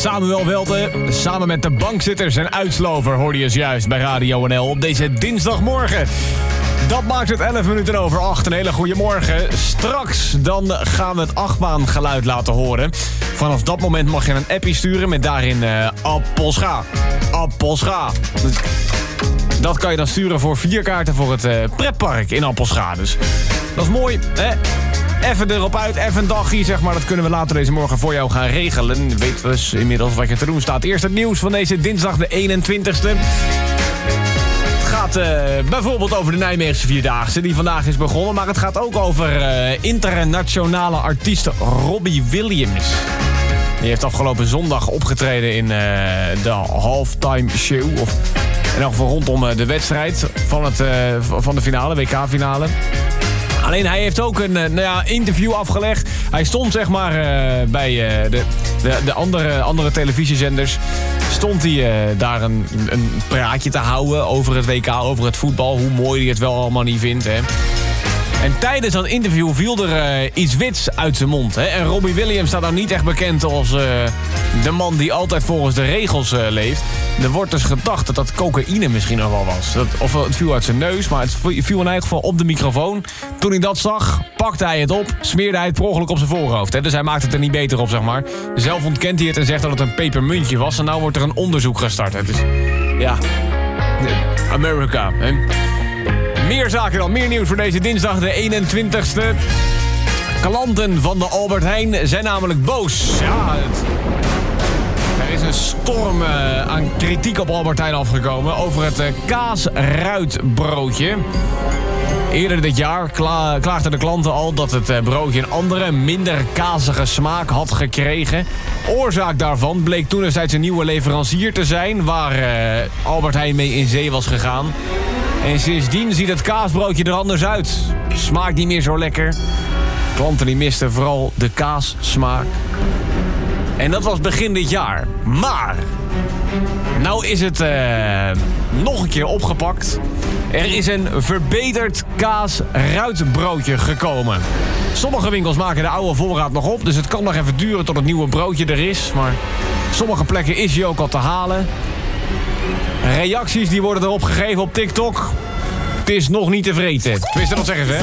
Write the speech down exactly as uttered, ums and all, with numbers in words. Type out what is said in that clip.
Samuel Welte, samen met de bankzitters en uitslover hoorde je juist bij Radio N L op deze dinsdagmorgen. Dat maakt het elf minuten over acht. Een hele goede morgen. Straks dan gaan we het achtbaangeluid laten horen. Vanaf dat moment mag je een appie sturen met daarin uh, Appelscha. Appelscha. Dat kan je dan sturen voor vier kaarten voor het uh, pretpark in Appelscha. Dus dat is mooi, hè? Even erop uit, even een dagje, zeg maar. Dat kunnen we later deze morgen voor jou gaan regelen. Je weet dus inmiddels wat je te doen staat. Eerst het nieuws van deze dinsdag de eenentwintigste. Het gaat uh, bijvoorbeeld over de Nijmeegse Vierdaagse, die vandaag is begonnen. Maar het gaat ook over uh, internationale artiest Robbie Williams. Die heeft afgelopen zondag opgetreden in uh, de halftime show. Of in elk geval rondom uh, de wedstrijd van, het, uh, van de finale, W K-finale. Alleen hij heeft ook een nou ja, interview afgelegd. Hij stond zeg maar uh, bij uh, de, de, de andere, andere televisiezenders. Stond hij uh, daar een, een praatje te houden over het W K, over het voetbal. Hoe mooi hij het wel allemaal niet vindt, hè. En tijdens dat interview viel er uh, iets wits uit zijn mond. Hè? En Robbie Williams staat nou niet echt bekend als uh, de man die altijd volgens de regels uh, leeft. Er wordt dus gedacht dat dat cocaïne misschien nog wel was. Dat, of het viel uit zijn neus, maar het viel in ieder geval op de microfoon. Toen hij dat zag, pakte hij het op, smeerde hij het per ongeluk op zijn voorhoofd. Hè? Dus hij maakt het er niet beter op, zeg maar. Zelf ontkent hij het en zegt dat het een pepermuntje was. En nou wordt er een onderzoek gestart. Hè? Dus ja, Amerika, hè? Meer zaken dan, meer nieuws voor deze dinsdag de eenentwintigste. Klanten van de Albert Heijn zijn namelijk boos. Ja, het... er is een storm uh, aan kritiek op Albert Heijn afgekomen over het uh, kaasruitbroodje. Eerder dit jaar kla- klaagden de klanten al dat het uh, broodje een andere, minder kazige smaak had gekregen. Oorzaak daarvan bleek toen destijds een nieuwe leverancier te zijn, waar uh, Albert Heijn mee in zee was gegaan. En sindsdien ziet het kaasbroodje er anders uit. Smaakt niet meer zo lekker. Klanten die misten vooral de kaassmaak. En dat was begin dit jaar. Maar nou is het uh, nog een keer opgepakt. Er is een verbeterd kaasruitbroodje gekomen. Sommige winkels maken de oude voorraad nog op, dus het kan nog even duren tot het nieuwe broodje er is. Maar sommige plekken is hij ook al te halen. Reacties die worden erop gegeven op TikTok. Het is nog niet te vreten. Tenminste, dat zeggen ze, hè?